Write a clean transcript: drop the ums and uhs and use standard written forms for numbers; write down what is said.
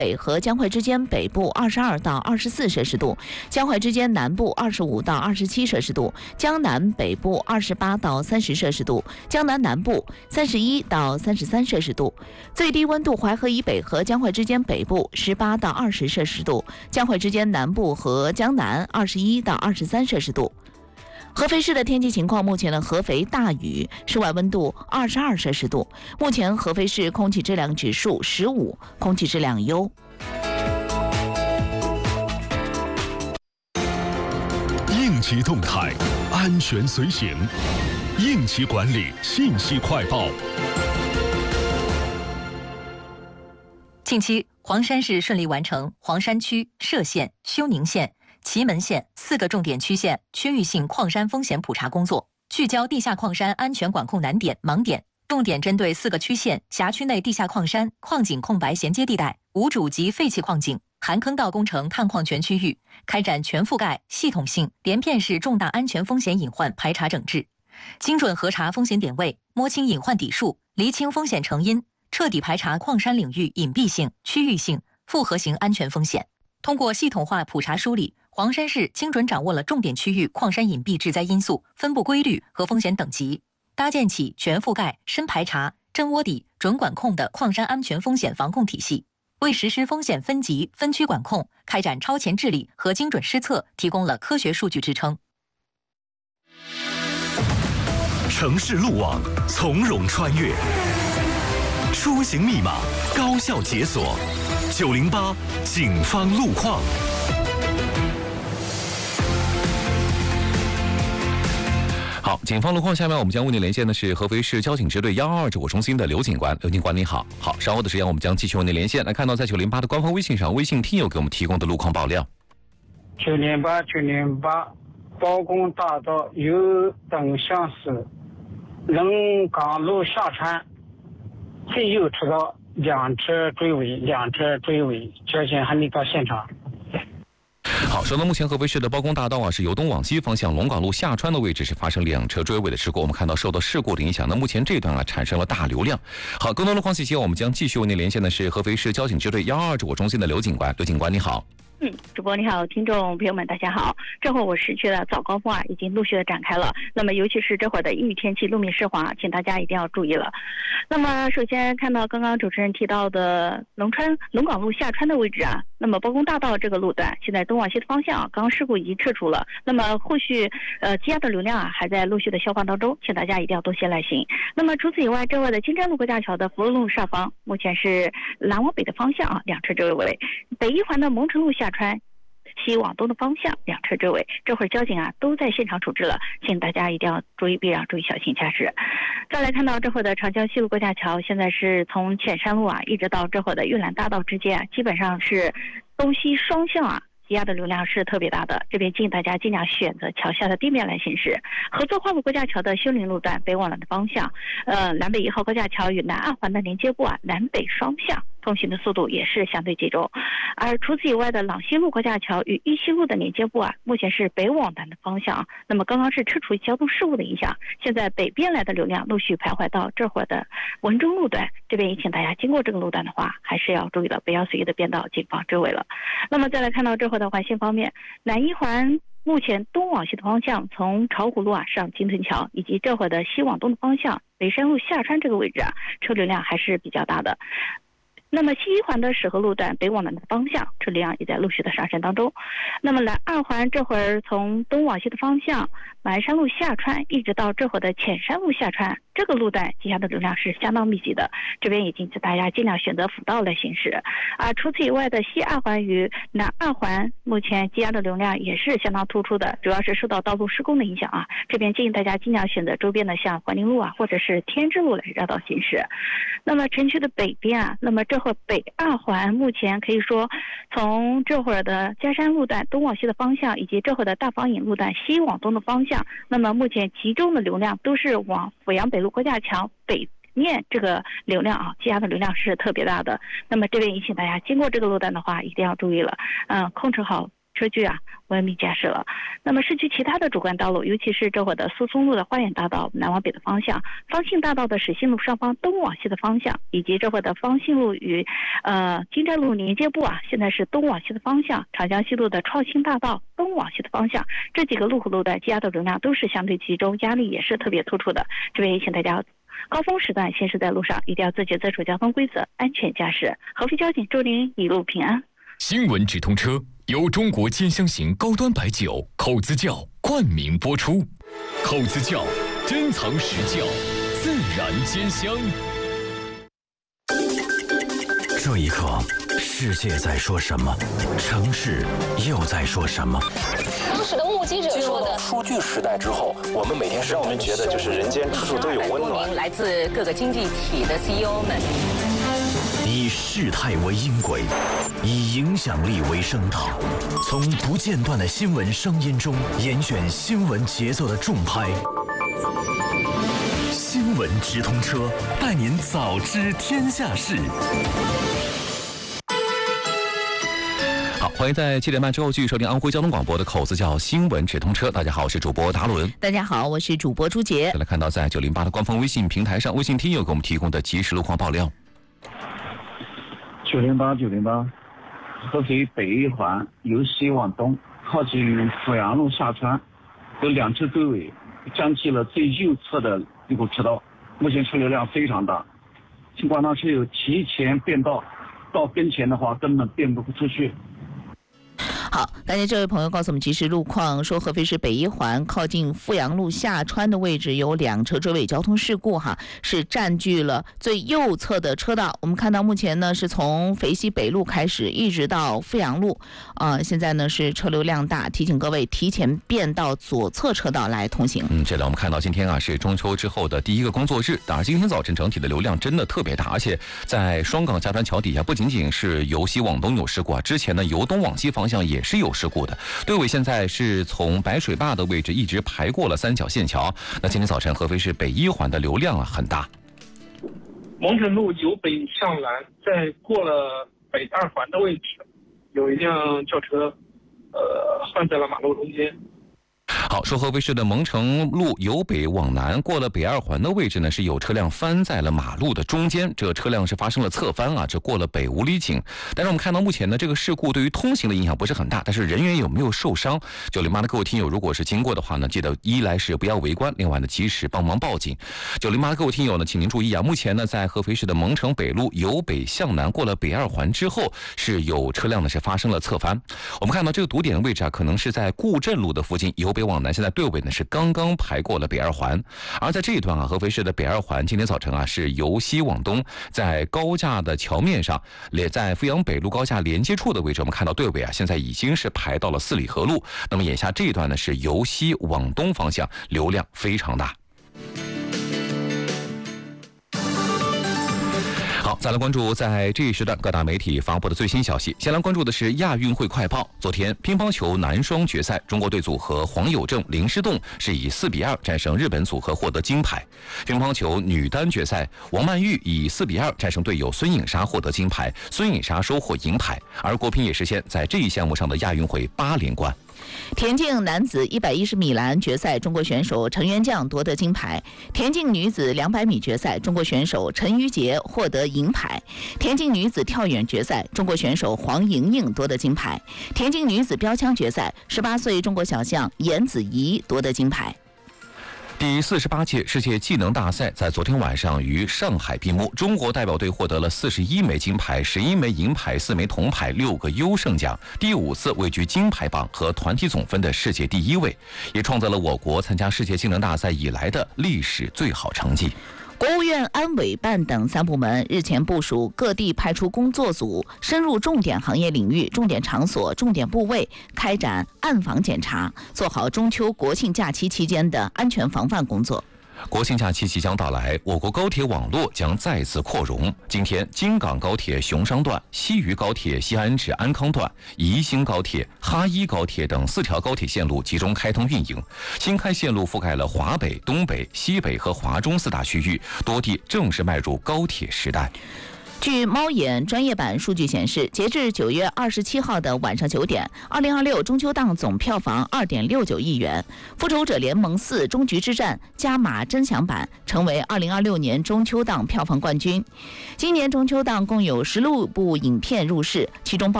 北和江淮之间北部22到24摄氏度，江淮之间南部25到27摄氏度，江南北部28到30摄氏度，江南南部31到33摄氏度。最低温度淮河以北和江淮之间北部18到20摄氏度，江淮之间南部和江南21到23摄氏度。合肥市的天气情况，目前的合肥大雨，室外温度22摄氏度。目前合肥市空气质量指数15，空气质量优。 应急动态，安全随行，应急管理信息快报。 近期，黄山市顺利完成黄山区、歙县、休宁县、祁门县4个重点区县区域性矿山风险普查工作，聚焦地下矿山安全管控难点、盲点，重点针对4个区县辖区内地下矿山、矿井空白衔接地带、无主及废弃矿井、含坑道工程探矿权区域，开展全覆盖、系统性、连片式重大安全风险隐患排查整治，精准核查风险点位，摸清隐患底数，厘清风险成因，彻底排查矿山领域隐蔽性、区域性、复合型安全风险。通过系统化普查梳理，黄山市精准掌握了重点区域矿山隐蔽致灾因素、分布规律和风险等级，搭建起全覆盖、深排查、真窝底、准管控的矿山安全风险防控体系，为实施风险分级、分区管控、开展超前治理和精准施策提供了科学数据支撑。 城市路网从容穿越，出行密码高效解锁，908警方路况。 好，警方路况，下面我们将为您连线的是合肥市交警支队122指挥中心的刘警官。刘警官您好，好，稍后的时间我们将继续为您连线。来看到在908的官方微信上，微信听友给我们提供的路况爆料。 908包公大道右等向市龙岗路下川最右车道两车追尾，交警还没到现场。 好，说到目前合肥市的包公大道是由东往西方向龙岗路下川的位置是发生2车追尾的事故，我们看到受到事故的影响，那目前这段产生了大流量。好，更多路况信息我们将继续为您连线的是合肥市交警支队122指挥中心的刘警官。刘警官你好。 主播你好，听众朋友们大家好。这会儿我市区的早高峰已经陆续的展开了，那么尤其是这会儿的阴雨天气，路面湿滑，请大家一定要注意了。那么首先看到刚刚主持人提到的龙岗路下川的位置那么包公大道这个路段现在东往西的方向刚刚事故已经撤除了，那么后续积压的流量还在陆续的消化当中，请大家一定要多些耐心。那么除此以外，这外的金山路国家桥的福乐路上方目前是南往北的方向2车追尾，北一环的蒙城路下川西往东的方向2车追尾，这会儿交警都在现场处置了，请大家一定要注意避让，注意小心驾驶。再来看到这会儿的长江西路国家桥，现在是从浅山路一直到这会儿的玉兰大道之间基本上是东西双向积压的流量是特别大的，这边建议大家尽量选择桥下的地面来行驶。合作花路国家桥的休宁路段北往南的方向，南北1号高架桥与南2环的连接部南北双向通行的速度也是相对集中。而除此以外的朗西路国家桥与玉溪路的连接部目前是北往南的方向，那么刚刚是撤除交通事故的影响，现在北边来的流量陆续徘徊到这会儿的文中路段，这边也请大家经过这个路段的话还是要注意了，不要随意的变道谨防追尾了。那么再来看到这会儿的环线方面，南一环目前东往西的方向从巢湖路上金屯桥，以及这会儿的西往东的方向北山路下川这个位置车流量还是比较大的。那么西一环的始河路段北往南的方向车流量也在陆续的上升当中。那么南2环这会儿从东往西的方向马鞍山路下川一直到这会儿的浅山路下川，这个路段积压的流量是相当密集的，这边已经请大家尽量选择辅道来行驶。除此以外的西2环与南2环目前积压的流量也是相当突出的，主要是受到道路施工的影响这边建议大家尽量选择周边的像环宁路或者是天之路来绕道行驶。那么城区的北边那么这会北2环目前可以说从这会儿的嘉山路段东往西的方向，以及这会儿的大房引路段西往东的方向，那么目前集中的流量都是往阜阳北路国家桥北面这个流量积压的流量是特别大的。那么这边也请大家经过这个路段的话一定要注意了，控制好车距啊，文明驾驶了。那么市区其他的主干道路，尤其是这会儿的苏松路的花园大道南往北的方向，方信大道的始信路上方东往西的方向，以及这会儿的方信路与金寨路连接部啊，现在是东往西的方向，长江西路的创新大道东往西的方向，这几个路口路的积压的容量都是相对集中，压力也是特别突出的。这边也请大家高峰时段行驶在路上，一定要自觉遵守交通规则，安全驾驶。合肥交警祝您一路平安。 新闻直通车由中国尖香型高端白酒口子窖冠名播出，口子窖珍藏实窖，自然尖香。 这一刻，世界在说什么？城市又在说什么？ 当时的目击者说的， 数据时代之后，我们每天让我们觉得就是人间处处都有温暖。 来自各个经济体的 CEO 们， 以事态为音轨，以影响力为声道，从不间断的新闻声音中严选新闻节奏的重拍。新闻直通车，带您早知天下事。 好，欢迎在7点半之后继续收听安徽交通广播的口子窖新闻直通车。大家好，我是主播达伦。 大家好，我是主播朱杰。 再来看到在908的官方微信平台上，微信听友给我们提供的即时路况爆料。 908，合肥北一环由西往东，靠近阜阳路下川，有两车追尾，占据了最右侧的一股车道，目前车流量非常大，尽管呢是有提前变道，到跟前的话根本变不出去。 好，感谢这位朋友告诉我们及时路况，说合肥市北一环靠近阜阳路下川的位置有两车追尾交通事故是占据了最右侧的车道。我们看到目前呢是从肥西北路开始一直到阜阳路，现在呢是车流量大，提醒各位提前变到左侧车道来通行。 这里我们看到今天是中秋之后的第一个工作日，当然今天早晨整体的流量真的特别大，而且在双港下川桥底下不仅仅是由西往东有事故之前呢由东往西方向也是有事故的。队尾现在是从白水坝的位置一直排过了三角线桥。那今天早晨合肥市北一环的流量很大。 蒙城路由北向南，在过了北二环的位置，有一辆轿车，换在了马路中间。 好，说合肥市的蒙城路由北往南，过了北二环的位置呢，是有车辆翻在了马路的中间，这个车辆是发生了侧翻这过了北五里井。但是我们看到目前呢，这个事故对于通行的影响不是很大，但是人员有没有受伤？908的各位听友，如果是经过的话呢，记得一来是不要围观，另外呢及时帮忙报警。908的各位听友呢，请您注意目前呢在合肥市的蒙城北路由北向南过了北二环之后，是有车辆呢是发生了侧翻。我们看到这个堵点的位置可能是在固镇路的附近，由北往南，现在队尾呢是刚刚排过了北二环。而在这一段合肥市的北二环今天早晨是由西往东，在高架的桥面上，在阜阳北路高架连接处的位置，我们看到队尾现在已经是排到了四里河路。那么眼下这一段呢是由西往东方向，流量非常大。好，再来关注在这一时段各大媒体发布的最新消息。先来关注的是亚运会快报。昨天乒乓球男双决赛，中国队组合黄有正、林诗栋是以4-2战胜日本组合获得金牌。乒乓球女单决赛，王曼玉以4-2战胜队友孙颖莎获得金牌，孙颖莎收获银牌。而国乒也实现在这一项目上的亚运会8连冠。 田径男子110米栏决赛，中国选手陈元将夺得金牌。田径女子200米决赛，中国选手陈瑜杰获得银牌。田径女子跳远决赛，中国选手黄莹莹夺得金牌。田径女子标枪决赛，18岁中国小将严子怡夺得金牌。 第48届世界技能大赛在昨天晚上于上海闭幕，中国代表队获得了41枚金牌、11枚银牌、4枚铜牌、6个优胜奖，第5次位居金牌榜和团体总分的世界第1位，也创造了我国参加世界技能大赛以来的历史最好成绩。 国务院安委办等3部门日前部署各地派出工作组，深入重点行业领域、重点场所、重点部位，开展暗访检查，做好中秋国庆假期期间的安全防范工作。 国庆假期即将到来，我国高铁网络将再次扩容。今天，京港高铁雄商段、西渝高铁西安至安康段、宜兴高铁、哈伊高铁等4条高铁线路集中开通运营。新开线路覆盖了华北、东北、西北和华中4大区域，多地正式迈入高铁时代。 据猫眼专业版数据显示，截至9月27号的晚上9点，2026中秋档总票房2.69亿元，《复仇者联盟4：终局之战》加码真享版成为2026年中秋档票房冠军。今年中秋档共有16部影片入市，其中包